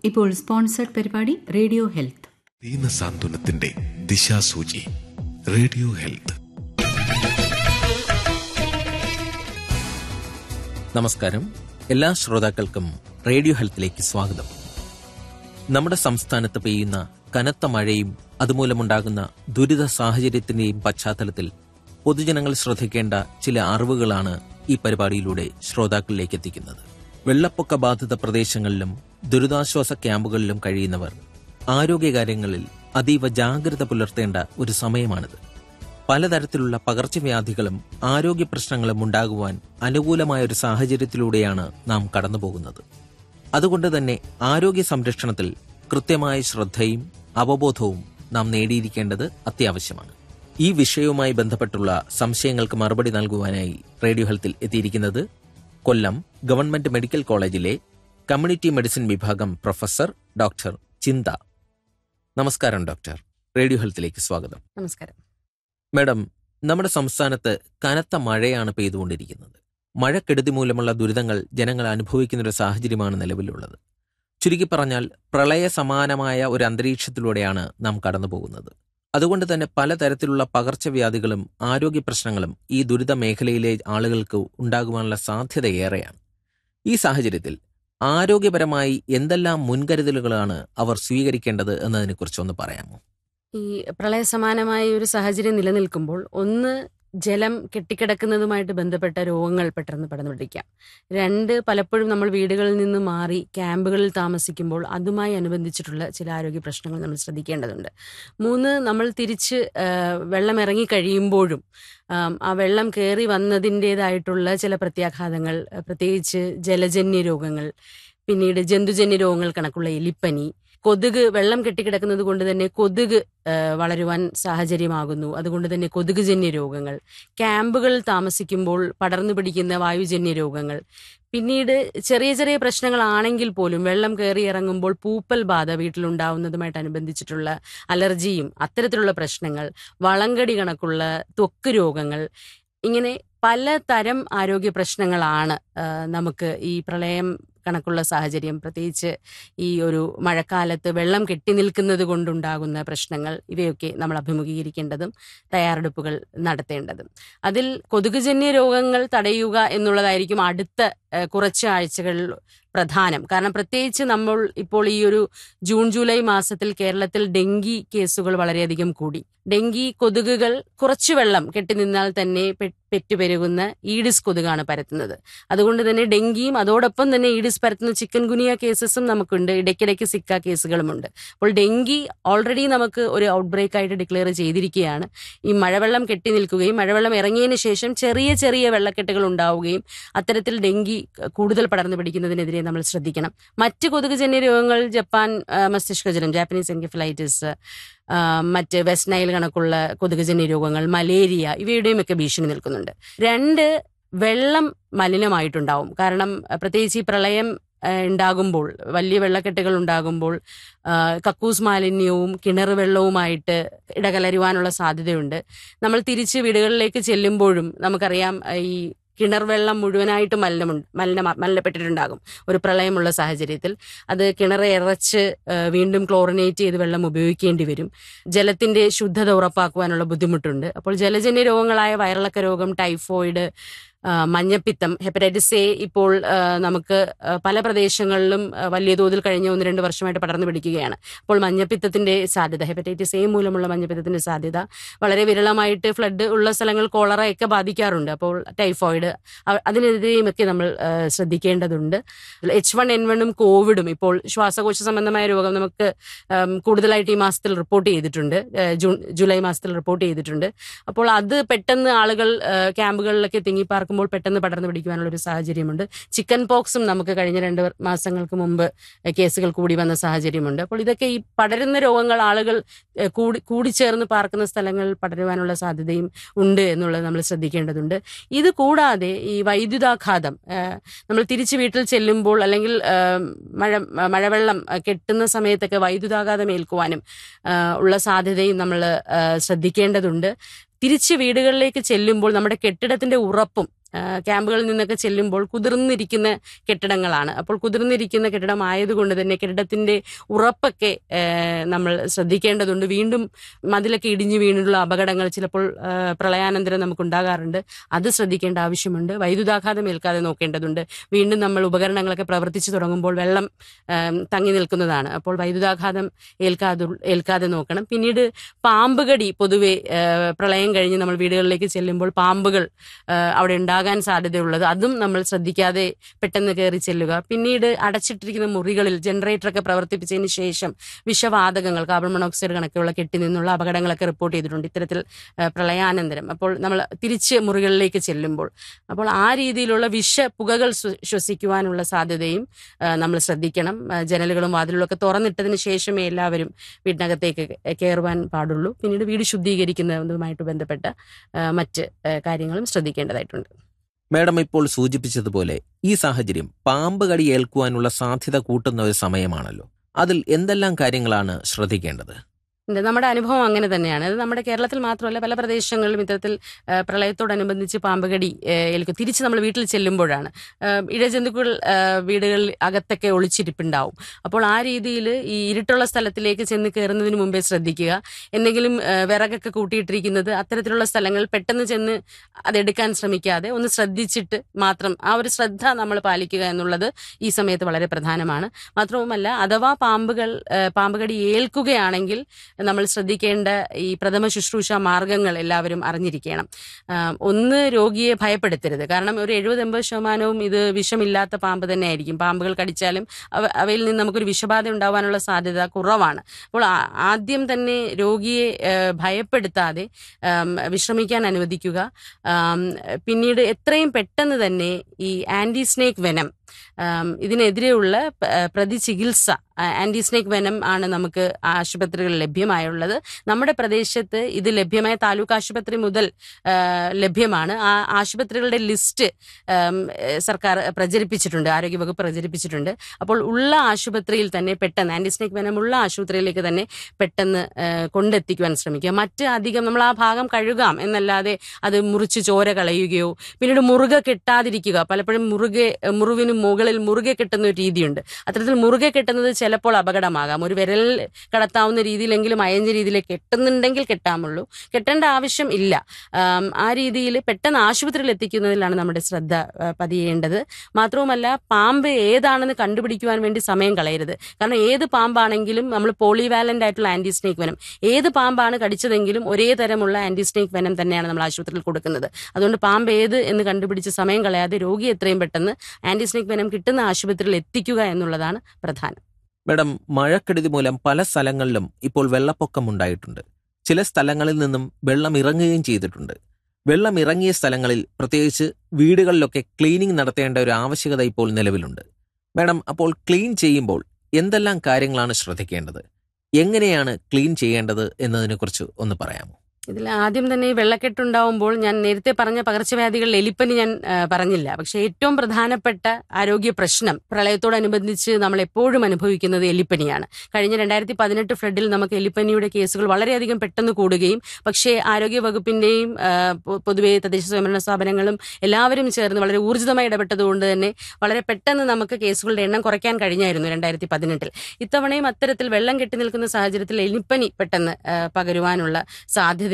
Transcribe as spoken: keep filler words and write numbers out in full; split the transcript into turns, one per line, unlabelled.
ഇപ്പോൾ സ്പോൺസർഡ് പരിപാടി radio health.
ദീനസാന്ത്വനത്തിന്റെ ദിശാസൂചി radio health.
നമസ്കാരം. എല്ലാ ശ്രോതാക്കൾക്കും റേഡിയോ ഹെൽത്തിലേക്ക് സ്വാഗതം. നമ്മുടെ സംസ്ഥാനത്ത് പെയ്യുന്ന കനത്ത മഴയും അതുമൂലമുണ്ടാകുന്ന ദുരിത സാഹചര്യത്തിന്റെയും പശ്ചാത്തലത്തിൽ പൊതുജനങ്ങൾ ശ്രദ്ധിക്കേണ്ട ചില അറിവുകളാണ് ഈ പരിപാടിയിലൂടെ ശ്രോതാക്കളിലേക്ക് എത്തിക്കുന്നത്. വെള്ളപ്പൊക്ക ബാധിത പ്രദേശങ്ങളിലും ദുരിതാശ്വാസ ക്യാമ്പുകളിലും കഴിയുന്നവർ ആരോഗ്യകാര്യങ്ങളിൽ അതീവ ജാഗ്രത പുലർത്തേണ്ട ഒരു സമയമാണിത്. പലതരത്തിലുള്ള പകർച്ചവ്യാധികളും ആരോഗ്യ പ്രശ്നങ്ങളും ഉണ്ടാകുവാൻ അനുകൂലമായ ഒരു സാഹചര്യത്തിലൂടെയാണ് നാം കടന്നുപോകുന്നത്. അതുകൊണ്ട് തന്നെ ആരോഗ്യ സംരക്ഷണത്തിൽ കൃത്യമായ ശ്രദ്ധയും അവബോധവും നാം നേടിയിരിക്കേണ്ടത് അത്യാവശ്യമാണ്. ഈ വിഷയവുമായി ബന്ധപ്പെട്ടുള്ള സംശയങ്ങൾക്ക് മറുപടി നൽകുവാനായി റേഡിയോ ഹെൽത്തിൽ എത്തിയിരിക്കുന്നത് കൊല്ലം ഗവൺമെന്റ് മെഡിക്കൽ കോളേജിലെ കമ്മ്യൂണിറ്റി മെഡിസിൻ വിഭാഗം പ്രൊഫസർ ഡോക്ടർ ചിന്ത. നമസ്കാരം ഡോക്ടർ. റേഡിയോ ഹെൽത്തിലേക്ക് സ്വാഗതം.
നമസ്കാരം
മാഡം, നമ്മുടെ സംസ്ഥാനത്ത് കനത്ത മഴയാണ് പെയ്തുകൊണ്ടിരിക്കുന്നത്. മഴക്കെടുതി മൂലമുള്ള ദുരിതങ്ങൾ ജനങ്ങൾ അനുഭവിക്കുന്നൊരു സാഹചര്യമാണ് നിലവിലുള്ളത്. ചുരുക്കി പറഞ്ഞാൽ പ്രളയ സമാനമായ ഒരു അന്തരീക്ഷത്തിലൂടെയാണ് നാം കടന്നുപോകുന്നത്. അതുകൊണ്ട് തന്നെ പലതരത്തിലുള്ള പകർച്ചവ്യാധികളും ആരോഗ്യ പ്രശ്നങ്ങളും ഈ ദുരിത മേഖലയിലെ ആളുകൾക്ക് ഉണ്ടാകുവാനുള്ള സാധ്യത ഏറെയാണ്. ഈ സാഹചര്യത്തിൽ ആരോഗ്യപരമായി എന്തെല്ലാം മുൻകരുതലുകളാണ് അവർ സ്വീകരിക്കേണ്ടത് എന്നതിനെക്കുറിച്ചൊന്ന് പറയാമോ?
ഈ പ്രളയ സമാനമായ ഒരു സാഹചര്യം നിലനിൽക്കുമ്പോൾ ഒന്ന്, ജലം കെട്ടിക്കിടക്കുന്നതുമായിട്ട് ബന്ധപ്പെട്ട രോഗങ്ങൾ പെട്ടെന്ന് പടർന്നു പിടിക്കാം. രണ്ട്, പലപ്പോഴും നമ്മൾ വീടുകളിൽ നിന്ന് മാറി ക്യാമ്പുകളിൽ താമസിക്കുമ്പോൾ അതുമായി അനുബന്ധിച്ചിട്ടുള്ള ചില ആരോഗ്യ പ്രശ്നങ്ങൾ നമ്മൾ ശ്രദ്ധിക്കേണ്ടതുണ്ട്. മൂന്ന്, നമ്മൾ തിരിച്ച് വെള്ളം ഇറങ്ങി കഴിയുമ്പോഴും ആ വെള്ളം കയറി വന്നതിൻ്റെതായിട്ടുള്ള ചില പ്രത്യാഘാതങ്ങൾ, പ്രത്യേകിച്ച് ജലജന്യ രോഗങ്ങൾ, പിന്നീട് ജന്തുജന്യ രോഗങ്ങൾ കണക്കുള്ള എലിപ്പനി, കൊതുക്, വെള്ളം കെട്ടിക്കിടക്കുന്നത് കൊണ്ട് തന്നെ കൊതുക് വളരുവാൻ സാഹചര്യമാകുന്നു. അതുകൊണ്ട് തന്നെ കൊതുകുജന്യ രോഗങ്ങൾ, ക്യാമ്പുകളിൽ താമസിക്കുമ്പോൾ പടർന്നു പിടിക്കുന്ന വായുജന്യ രോഗങ്ങൾ, പിന്നീട് ചെറിയ ചെറിയ പ്രശ്നങ്ങളാണെങ്കിൽ പോലും വെള്ളം കയറി ഇറങ്ങുമ്പോൾ പൂപ്പൽ ബാധ വീട്ടിലുണ്ടാവുന്നതുമായിട്ട് അനുബന്ധിച്ചിട്ടുള്ള അലർജിയും അത്തരത്തിലുള്ള പ്രശ്നങ്ങൾ, വളങ്കടി കണക്കുള്ള ത്വക്ക് രോഗങ്ങൾ, ഇങ്ങനെ പലതരം ആരോഗ്യ പ്രശ്നങ്ങളാണ് നമുക്ക് ഈ പ്രളയം കണക്കുള്ള സാഹചര്യം, പ്രത്യേകിച്ച് ഈ ഒരു മഴക്കാലത്ത് വെള്ളം കെട്ടി നിൽക്കുന്നത് കൊണ്ടുണ്ടാകുന്ന പ്രശ്നങ്ങൾ, ഇവയൊക്കെ നമ്മൾ അഭിമുഖീകരിക്കേണ്ടതും തയ്യാറെടുപ്പുകൾ നടത്തേണ്ടതും. അതിൽ കൊതുകുജന്യ രോഗങ്ങൾ തടയുക എന്നുള്ളതായിരിക്കും അടുത്ത കുറച്ച് ആഴ്ചകൾ പ്രധാനം. കാരണം പ്രത്യേകിച്ച് നമ്മൾ ഇപ്പോൾ ഈ ഒരു ജൂൺ ജൂലൈ മാസത്തിൽ കേരളത്തിൽ ഡെങ്കി കേസുകൾ വളരെയധികം കൂടി. ഡെങ്കി കൊതുകുകൾ കുറച്ചു വെള്ളം കെട്ടി നിന്നാൽ തന്നെ പെറ്റുപെരുകുന്ന ഈഡിസ് കൊതുകാണ് പരത്തുന്നത്. അതുകൊണ്ട് തന്നെ ഡെങ്കിയും അതോടൊപ്പം തന്നെ ഈഡിസ് പരത്തുന്ന ചിക്കൻ ഗുനിയ കേസസും നമുക്കുണ്ട്. ഇടയ്ക്കിടയ്ക്ക് സിക്ക കേസുകളുമുണ്ട്. അപ്പോൾ ഡെങ്കി ഓൾറെഡി നമുക്ക് ഒരു ഔട്ട് ബ്രേക്ക് ആയിട്ട് ഡിക്ലെയർ ചെയ്തിരിക്കുകയാണ്. ഈ മഴവെള്ളം കെട്ടി നിൽക്കുകയും മഴവെള്ളം ഇറങ്ങിയതിന് ശേഷം ചെറിയ ചെറിയ വെള്ളക്കെട്ടുകൾ ഉണ്ടാവുകയും അത്തരത്തിൽ ഡെങ്കി കൂടുതൽ പടർന്നു പിടിക്കുന്നതിനെതിരെ നമ്മൾ ശ്രദ്ധിക്കണം. മറ്റ് കൊതുകുജന്യ രോഗങ്ങൾ ജപ്പാൻ മസ്തിഷ്കജ്വരം, ജാപ്പനീസ് എൻകെഫലൈറ്റിസ്, മറ്റ് വെസ്റ്റ് നൈൽ കണക്കുള്ള കൊതുകുജന്യ രോഗങ്ങൾ, മലേറിയ, ഇവയുടെയും ഒക്കെ ഭീഷണി നിൽക്കുന്നുണ്ട്. രണ്ട്, വെള്ളം മലിനമായിട്ടുണ്ടാവും. കാരണം പ്രത്യേകിച്ച് ഈ പ്രളയം ഉണ്ടാകുമ്പോൾ, വലിയ വെള്ളക്കെട്ടുകൾ ഉണ്ടാകുമ്പോൾ കക്കൂസ് മാലിന്യവും കിണർ വെള്ളവുമായിട്ട് ഇടകലരുവാനുള്ള സാധ്യതയുണ്ട്. നമ്മൾ തിരിച്ച് വീടുകളിലേക്ക് ചെല്ലുമ്പോഴും നമുക്കറിയാം ഈ കിണർ വെള്ളം മുഴുവനായിട്ട് മലിനമുണ്ട് മലിന മലിനപ്പെട്ടിട്ടുണ്ടാകും. ഒരു പ്രളയമുള്ള സാഹചര്യത്തിൽ അത് കിണർ ഇറച്ച് വീണ്ടും ക്ലോറിനേറ്റ് ചെയ്ത് വെള്ളം ഉപയോഗിക്കേണ്ടി വരും. ജലത്തിന്റെ ശുദ്ധത ഉറപ്പാക്കുവാനുള്ള ബുദ്ധിമുട്ടുണ്ട്. അപ്പോൾ ജലജന്യ രോഗങ്ങളായ വയറിളക്ക രോഗം, ടൈഫോയിഡ്, മഞ്ഞപ്പിത്തം, ഹെപ്പറ്റൈറ്റിസ് എ ഇപ്പോൾ നമുക്ക് പല പ്രദേശങ്ങളിലും വലിയ തോതിൽ കഴിഞ്ഞ ഒന്ന് രണ്ട് വർഷമായിട്ട് പടർന്നു പിടിക്കുകയാണ്. അപ്പോൾ മഞ്ഞപ്പിത്തത്തിന്റെ സാധ്യത, ഹെപ്പറ്റൈറ്റിസ് എ മൂലമുള്ള മഞ്ഞപ്പിത്തത്തിന്റെ സാധ്യത വളരെ വിരളമായിട്ട് ഫ്ലഡ് ഉള്ള സ്ഥലങ്ങൾ കോളറയൊക്കെ ബാധിക്കാറുണ്ട്. അപ്പോൾ ടൈഫോയിഡ്, അതിനെതിരെയുമൊക്കെ നമ്മൾ ശ്രദ്ധിക്കേണ്ടതുണ്ട്. എച്ച് വൺ എൻ വണ്ണും കോവിഡും ഇപ്പോൾ ശ്വാസകോശ സംബന്ധമായ രോഗം നമുക്ക് കൂടുതലായിട്ട് ഈ മാസത്തിൽ റിപ്പോർട്ട് ചെയ്തിട്ടുണ്ട്, ജൂൺ ജൂലൈ മാസത്തിൽ റിപ്പോർട്ട് ചെയ്തിട്ടുണ്ട്. അപ്പോൾ അത് പെട്ടെന്ന് ആളുകൾ ക്യാമ്പുകളിലൊക്കെ തിങ്ങിപ്പാർക്കും ുമ്പോൾ പെട്ടെന്ന് പടർന്നു പിടിക്കുവാനുള്ള ഒരു സാഹചര്യമുണ്ട്. ചിക്കൻ പോക്സും നമുക്ക് കഴിഞ്ഞ രണ്ട് മാസങ്ങൾക്ക് മുമ്പ് കേസുകൾ കൂടി വന്ന സാഹചര്യമുണ്ട്. അപ്പോൾ ഇതൊക്കെ ഈ പടരുന്ന രോഗങ്ങൾ ആളുകൾ കൂടി കൂടിച്ചേർന്ന് പാർക്കുന്ന സ്ഥലങ്ങളിൽ പടരുവാനുള്ള സാധ്യതയും ഉണ്ട് എന്നുള്ളത് നമ്മൾ ശ്രദ്ധിക്കേണ്ടതുണ്ട്. ഇത് കൂടാതെ ഈ വൈദ്യുതാഘാതം, നമ്മൾ തിരിച്ച് വീട്ടിൽ ചെല്ലുമ്പോൾ അല്ലെങ്കിൽ മഴ മഴവെള്ളം കെട്ടുന്ന സമയത്തൊക്കെ വൈദ്യുതാഘാതം ഏൽക്കുവാനും ഉള്ള സാധ്യതയും നമ്മൾ ശ്രദ്ധിക്കേണ്ടതുണ്ട്. തിരിച്ച് വീടുകളിലേക്ക് ചെല്ലുമ്പോൾ നമ്മുടെ കെട്ടിടത്തിന്റെ ഉറപ്പും ക്യാമ്പുകളിൽ നിന്നൊക്കെ ചെല്ലുമ്പോൾ കുതിർന്നിരിക്കുന്ന കെട്ടിടങ്ങളാണ്. അപ്പോൾ കുതിർന്നിരിക്കുന്ന കെട്ടിടം ആയതുകൊണ്ട് തന്നെ കെട്ടിടത്തിന്റെ ഉറപ്പൊക്കെ നമ്മൾ ശ്രദ്ധിക്കേണ്ടതുണ്ട്. വീണ്ടും മതിലൊക്കെ ഇടിഞ്ഞു വീണിട്ടുള്ള അപകടങ്ങൾ ചിലപ്പോൾ പ്രളയാനന്തരം നമുക്കുണ്ടാകാറുണ്ട്. അത് ശ്രദ്ധിക്കേണ്ട ആവശ്യമുണ്ട്. വൈദ്യുതാഘാതം ഏൽക്കാതെ നോക്കേണ്ടതുണ്ട്. വീണ്ടും നമ്മൾ ഉപകരണങ്ങളൊക്കെ പ്രവർത്തിച്ചു തുടങ്ങുമ്പോൾ വെള്ളം തങ്ങി നിൽക്കുന്നതാണ്. അപ്പോൾ വൈദ്യുതാഘാതം ഏൽക്കാതെ ഏൽക്കാതെ നോക്കണം. പിന്നീട് പാമ്പുകടി പൊതുവെ പ്രളയം കഴിഞ്ഞ് നമ്മൾ വീടുകളിലേക്ക് ചെല്ലുമ്പോൾ പാമ്പുകൾ അവിടെ ഉണ്ടാകാൻ സാധ്യതയുള്ളത് അതും നമ്മൾ ശ്രദ്ധിക്കാതെ പെട്ടെന്ന് കയറി ചെല്ലുക. പിന്നീട് അടച്ചിട്ടിരിക്കുന്ന മുറികളിൽ ജനറേറ്ററൊക്കെ പ്രവർത്തിപ്പിച്ചതിന് ശേഷം വിഷവാതകങ്ങൾ, കാർബൺ മോണോക്സൈഡ് കണക്കുള്ള കെട്ടി നിന്നുള്ള അപകടങ്ങളൊക്കെ റിപ്പോർട്ട് ചെയ്തിട്ടുണ്ട് ഇത്തരത്തിൽ പ്രളയാനന്തരം. അപ്പോൾ നമ്മൾ തിരിച്ച് മുറികളിലേക്ക് ചെല്ലുമ്പോൾ അപ്പോൾ ആ രീതിയിലുള്ള വിഷ പുകകൾ ശ്വസിക്കുവാനുള്ള സാധ്യതയും നമ്മൾ ശ്രദ്ധിക്കണം. ജനലുകളും വാതിലുകളും ഒക്കെ തുറന്നിട്ടതിന് ശേഷമേ എല്ലാവരും വീടിനകത്തേക്ക് കയറുവാൻ പാടുള്ളൂ. പിന്നീട് വീട് ശുദ്ധീകരിക്കുന്നതുമായിട്ട് ബന്ധപ്പെട്ട മറ്റ് കാര്യങ്ങളും ശ്രദ്ധിക്കേണ്ടതായിട്ടുണ്ട്.
മാഡം ഇപ്പോൾ സൂചിപ്പിച്ചതുപോലെ ഈ സാഹചര്യം പാമ്പ് കടി ഏൽക്കുവാനുള്ള സാധ്യത കൂട്ടുന്ന ഒരു സമയമാണല്ലോ. അതിൽ എന്തെല്ലാം കാര്യങ്ങളാണ് ശ്രദ്ധിക്കേണ്ടത്?
നമ്മുടെ അനുഭവം അങ്ങനെ തന്നെയാണ്. അത് നമ്മുടെ കേരളത്തിൽ മാത്രമല്ല, പല പ്രദേശങ്ങളിലും ഇത്തരത്തിൽ പ്രളയത്തോടനുബന്ധിച്ച് പാമ്പുകടി ഏൽക്കും. തിരിച്ച് നമ്മൾ വീട്ടിൽ ചെല്ലുമ്പോഴാണ് ഇഴജന്തുക്കൾ വീടുകളിൽ അകത്തൊക്കെ ഒളിച്ചിരിപ്പുണ്ടാവും. അപ്പോൾ ആ രീതിയിൽ ഈ ഇരുട്ടുള്ള സ്ഥലത്തിലേക്ക് ചെന്ന് കയറുന്നതിന് മുമ്പേ ശ്രദ്ധിക്കുക. എന്തെങ്കിലും വിറകൊക്കെ കൂട്ടിയിട്ടിരിക്കുന്നത് അത്തരത്തിലുള്ള സ്ഥലങ്ങളിൽ പെട്ടെന്ന് ചെന്ന് അതെടുക്കാൻ ശ്രമിക്കാതെ ഒന്ന് ശ്രദ്ധിച്ചിട്ട് മാത്രം ആ ഒരു ശ്രദ്ധ നമ്മൾ പാലിക്കുക എന്നുള്ളത് ഈ സമയത്ത് വളരെ പ്രധാനമാണ്. മാത്രവുമല്ല, അഥവാ പാമ്പുകൾ പാമ്പുകടി ഏൽക്കുകയാണെങ്കിൽ നമ്മൾ ശ്രദ്ധിക്കേണ്ട ഈ പ്രഥമ ശുശ്രൂഷ മാർഗങ്ങൾ എല്ലാവരും അറിഞ്ഞിരിക്കണം. ഒന്ന്, രോഗിയെ ഭയപ്പെടുത്തരുത്. കാരണം ഒരു എഴുപത് എൺപത് ശതമാനവും ഇത് വിഷമില്ലാത്ത പാമ്പ് തന്നെ ആയിരിക്കും. പാമ്പുകൾ കടിച്ചാലും അവയിൽ നിന്ന് നമുക്കൊരു വിഷബാധ ഉണ്ടാവാനുള്ള സാധ്യത കുറവാണ്. അപ്പോൾ ആദ്യം തന്നെ രോഗിയെ ഭയപ്പെടുത്താതെ വിശ്രമിക്കാൻ അനുവദിക്കുക. പിന്നീട് എത്രയും പെട്ടെന്ന് തന്നെ ഈ anti snake venom, ഇതിനെതിരെയുള്ള പ്രതിചികിത്സ, anti snake venom ആണ് നമുക്ക് ആശുപത്രികളിൽ ലഭ്യമായുള്ളത്. നമ്മുടെ പ്രദേശത്ത് ഇത് ലഭ്യമായ താലൂക്ക് ആശുപത്രി മുതൽ ലഭ്യമാണ്. ആ ആശുപത്രികളുടെ ലിസ്റ്റ് സർക്കാർ പ്രചരിപ്പിച്ചിട്ടുണ്ട്, ആരോഗ്യവകുപ്പ് പ്രചരിപ്പിച്ചിട്ടുണ്ട്. അപ്പോൾ ഉള്ള ആശുപത്രിയിൽ തന്നെ പെട്ടെന്ന് ആന്റി സ്നേക്ക് വെനം ഉള്ള ആശുപത്രിയിലേക്ക് തന്നെ പെട്ടെന്ന് കൊണ്ടെത്തിക്കുവാൻ ശ്രമിക്കുക. മറ്റ് അധികം നമ്മൾ ആ ഭാഗം കഴുകാം എന്നല്ലാതെ അത് മുറിച്ച് ചോര കളയുകയോ പിന്നീട് മുറുകെ കെട്ടാതിരിക്കുക. പലപ്പോഴും മുറുകെ മുറിവിന് മുകളിൽ മുറുകെ കെട്ടുന്ന ഒരു രീതിയുണ്ട്. അത്തരത്തിൽ മുറുകെ കെട്ടുന്നത് ചിലപ്പോൾ അപകടമാകാം. ഒരു വിരൽ കടത്താവുന്ന രീതിയിലെങ്കിലും അയഞ്ഞ രീതിയിലേക്ക് കെട്ടുന്നുണ്ടെങ്കിൽ കെട്ടാമുള്ളൂ, കെട്ടേണ്ട ആവശ്യം ഇല്ല. ആ രീതിയിൽ പെട്ടെന്ന് ആശുപത്രിയിൽ എത്തിക്കുന്നതിലാണ് നമ്മുടെ ശ്രദ്ധ പതിയേണ്ടത്. മാത്രവുമല്ല, പാമ്പ് ഏതാണെന്ന് കണ്ടുപിടിക്കുവാൻ വേണ്ടി സമയം കളയരുത്. കാരണം ഏത് പാമ്പാണെങ്കിലും നമ്മൾ പോളിവാലന്റ് ആയിട്ടുള്ള ആന്റി സ്നേക്ക് വെനം, ഏത് പാമ്പാണ് കടിച്ചതെങ്കിലും ഒരേ തരമുള്ള ആന്റി സ്നേക്ക് വെനം തന്നെയാണ് നമ്മൾ ആശുപത്രിയിൽ കൊടുക്കുന്നത്. അതുകൊണ്ട് പാമ്പ് ഏത് എന്ന് കണ്ടുപിടിച്ച് സമയം കളയാതെ രോഗി എത്രയും പെട്ടെന്ന് ആന്റി സ്നേക്ക് വെനം കിട്ടുന്ന ആശുപത്രിയിൽ എത്തിക്കുക എന്നുള്ളതാണ് പ്രധാനം.
മാഡം, മഴക്കെടുതി മൂലം പല സ്ഥലങ്ങളിലും ഇപ്പോൾ വെള്ളപ്പൊക്കം ഉണ്ടായിട്ടുണ്ട്. ചില സ്ഥലങ്ങളിൽ നിന്നും വെള്ളം ഇറങ്ങുകയും ചെയ്തിട്ടുണ്ട്. വെള്ളം ഇറങ്ങിയ സ്ഥലങ്ങളിൽ പ്രത്യേകിച്ച് വീടുകളിലൊക്കെ ക്ലീനിങ് നടത്തേണ്ട ഒരു ആവശ്യകത ഇപ്പോൾ നിലവിലുണ്ട്. മാഡം, അപ്പോൾ ക്ലീൻ ചെയ്യുമ്പോൾ എന്തെല്ലാം കാര്യങ്ങളാണ് ശ്രദ്ധിക്കേണ്ടത്? എങ്ങനെയാണ് ക്ലീൻ ചെയ്യേണ്ടത് എന്നതിനെക്കുറിച്ച് ഒന്ന് പറയാമോ?
ഇതിൽ ആദ്യം തന്നെ ഈ വെള്ളക്കെട്ടുണ്ടാവുമ്പോൾ ഞാൻ നേരത്തെ പറഞ്ഞ പകർച്ചവ്യാധികളിൽ എലിപ്പനി ഞാൻ പറഞ്ഞില്ല. പക്ഷെ ഏറ്റവും പ്രധാനപ്പെട്ട ആരോഗ്യ പ്രശ്നം പ്രളയത്തോടനുബന്ധിച്ച് നമ്മൾ എപ്പോഴും അനുഭവിക്കുന്നത് എലിപ്പനിയാണ്. കഴിഞ്ഞ രണ്ടായിരത്തി പതിനെട്ട് ഫ്ലഡിൽ നമുക്ക് എലിപ്പനിയുടെ കേസുകൾ വളരെയധികം പെട്ടെന്ന് കൂടുകയും പക്ഷേ ആരോഗ്യ വകുപ്പിന്റെയും പൊതുവെ തദ്ദേശ സ്വയംഭരണ സ്ഥാപനങ്ങളും എല്ലാവരും ചേർന്ന് വളരെ ഊർജിതമായി ഇടപെട്ടതുകൊണ്ട് തന്നെ വളരെ പെട്ടെന്ന് നമുക്ക് കേസുകളുടെ എണ്ണം കുറയ്ക്കാൻ കഴിഞ്ഞായിരുന്നു രണ്ടായിരത്തി പതിനെട്ടിൽ. ഇത്തവണയും അത്തരത്തിൽ വെള്ളം കെട്ടി നിൽക്കുന്ന സാഹചര്യത്തിൽ എലിപ്പനി പെട്ടെന്ന് പകരുവാനുള്ള സാധ്യത